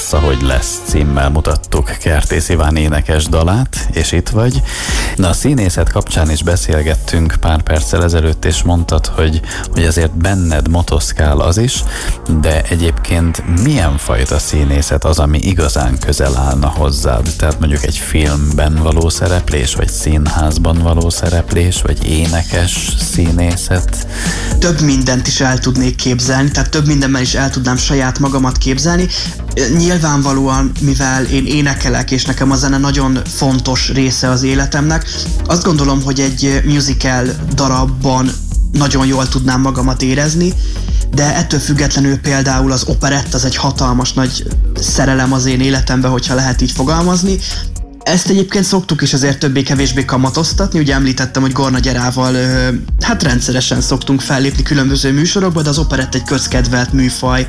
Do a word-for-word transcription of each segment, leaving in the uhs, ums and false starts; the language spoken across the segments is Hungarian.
lesz, ahogy lesz címmel mutattuk Kertész Iván énekes dalát, és itt vagy. Na, a színészet kapcsán is beszélgettünk pár perccel ezelőtt, és mondtad, hogy, hogy azért benned motoszkál az is, de egyébként milyen fajta színészet az, ami igazán közel állna hozzád? Tehát mondjuk egy filmben való szereplés, vagy színházban való szereplés, vagy énekes színészet? Több mindent is el tudnék képzelni, tehát több mindenben is el tudnám saját magamat képzelni. Nyilvánvalóan, mivel én énekelek, és nekem a zene nagyon fontos része az életemnek, azt gondolom, hogy egy musical darabban nagyon jól tudnám magamat érezni, de ettől függetlenül például az operett az egy hatalmas nagy szerelem az én életemben, hogyha lehet így fogalmazni. Ezt egyébként szoktuk is azért többé-kevésbé kamatoztatni, ugye említettem, hogy Gorna Gyerával hát rendszeresen szoktunk fellépni különböző műsorokba, de az operett egy közkedvelt műfaj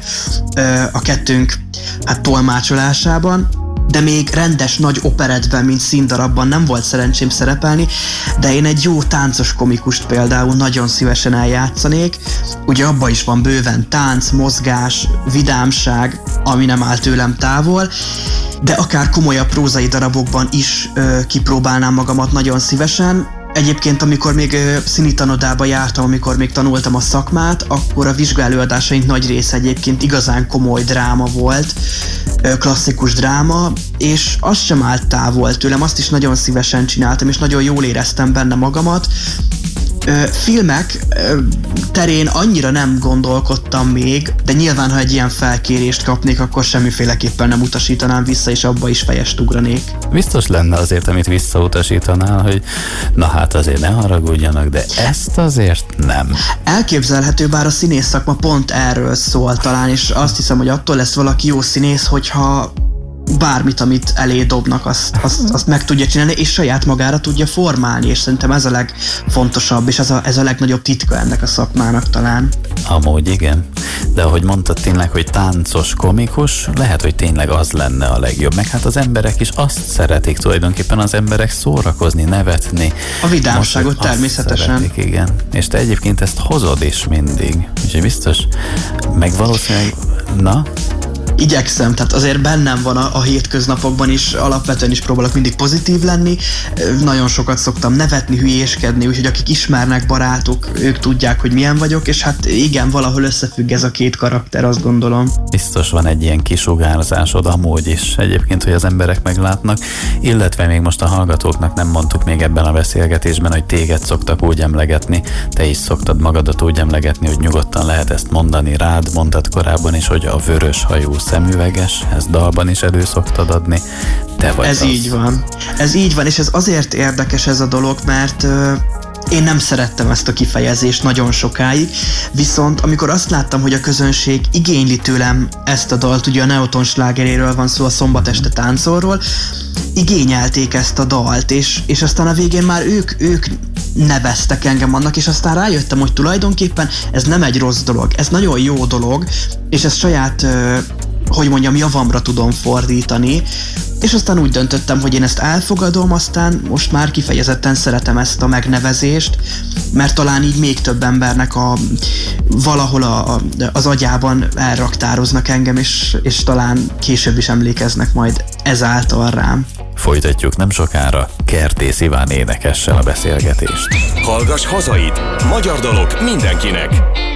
a kettőnk hát tolmácsolásában, de még rendes nagy operettben, mint színdarabban nem volt szerencsém szerepelni, de én egy jó táncos komikust például nagyon szívesen eljátszanék. Ugye abban is van bőven tánc, mozgás, vidámság, ami nem áll tőlem távol, de akár komolyabb prózai darabokban is ö, kipróbálnám magamat nagyon szívesen. Egyébként, amikor még ö, színitanodába jártam, amikor még tanultam a szakmát, akkor a vizsgaelőadásaink nagy része egyébként igazán komoly dráma volt, ö, klasszikus dráma, és az sem állt távol tőlem, azt is nagyon szívesen csináltam, és nagyon jól éreztem benne magamat. Ö, filmek ö, terén annyira nem gondolkodtam még, de nyilván, ha egy ilyen felkérést kapnék, akkor semmiféleképpen nem utasítanám vissza, és abba is fejest ugranék. Biztos lenne azért, amit visszautasítanál, hogy na hát azért ne haragudjanak, de ezt azért nem. Elképzelhető, bár a színész szakma pont erről szól talán, és azt hiszem, hogy attól lesz valaki jó színész, hogyha bármit, amit elé dobnak, azt, azt, azt meg tudja csinálni, és saját magára tudja formálni, és szerintem ez a legfontosabb, és ez a, ez a legnagyobb titka ennek a szakmának talán. Amúgy igen, de ahogy mondtad tényleg, hogy táncos komikus, lehet, hogy tényleg az lenne a legjobb, meg hát az emberek is azt szeretik tulajdonképpen, az emberek szórakozni, nevetni. A vidámságot természetesen. Szeretik, igen. És te egyébként ezt hozod is mindig, úgyhogy biztos, meg valószínűleg, na? Igyekszem, tehát azért bennem van a, a hétköznapokban is, alapvetően is próbálok mindig pozitív lenni, nagyon sokat szoktam nevetni, hülyéskedni, úgyhogy akik ismernek, barátok, ők tudják, hogy milyen vagyok, és hát igen, valahol összefügg ez a két karakter, azt gondolom. Biztos van egy ilyen kisugárzásod amúgy is egyébként, hogy az emberek meglátnak, illetve még most a hallgatóknak nem mondtuk még ebben a beszélgetésben, hogy téged szoktak úgy emlegetni, te is szoktad magadat úgy emlegetni, hogy nyugodtan lehet ezt mondani rád, mondtad korábban is, hogy a vörös hajú szemüveges, ezt dalban is elő szoktad adni, te vagy Ez az. így van. Ez így van, és ez azért érdekes ez a dolog, mert uh, én nem szerettem ezt a kifejezést nagyon sokáig, viszont amikor azt láttam, hogy a közönség igényli tőlem ezt a dalt, ugye a Neoton slágeréről van szó, a Szombat este táncolról, igényelték ezt a dalt, és, és aztán a végén már ők, ők neveztek engem annak, és aztán rájöttem, hogy tulajdonképpen ez nem egy rossz dolog, ez nagyon jó dolog, és ez saját, uh, hogy mondjam, javamra tudom fordítani, és aztán úgy döntöttem, hogy én ezt elfogadom, aztán most már kifejezetten szeretem ezt a megnevezést, mert talán így még több embernek a, valahol a, a, az agyában elraktároznak engem, és, és talán később is emlékeznek majd ezáltal rám. Folytatjuk nem sokára Kertész Iván énekessel a beszélgetést. Hallgass hazait! Magyar dalok mindenkinek!